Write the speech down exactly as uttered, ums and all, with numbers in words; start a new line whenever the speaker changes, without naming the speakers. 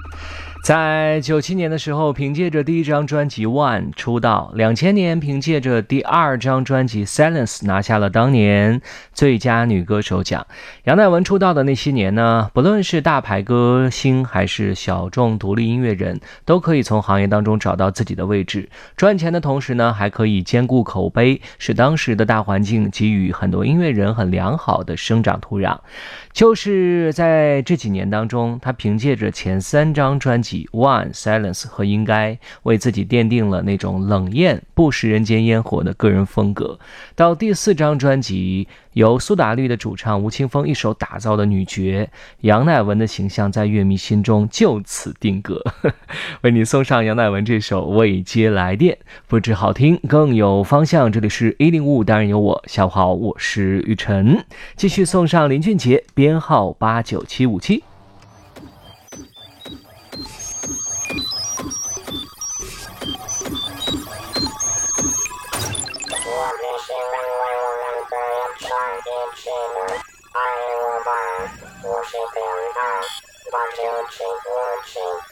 在九七年的时候，凭借着第一张专辑《One》出道，两千年凭借着第二张专辑《Silence》拿下了当年最佳女歌手奖。杨乃文出道的那些年呢，不论是大牌歌星还是小众独立音乐人，都可以从行业当中找到自己的位置，赚钱的同时呢，还可以兼顾口碑，使当时的大环境给予很多音乐人很良好的生长土壤。就是在这几年当中，他凭借着前三张专辑《One》、《Silence》和《应该》，为自己奠定了那种冷艳不食人间烟火的个人风格。到第四张专辑，由苏打绿的主唱吴青峰一手打造的女角杨乃文的形象在乐迷心中就此定格。为你送上杨乃文这首《未接来电》，不止好听更有方向。这里是一零五五，当然有我，下午好，我是雨晨。继续送上林俊杰，编号八九七五七。
爱我吧，我是变态，八九七五七。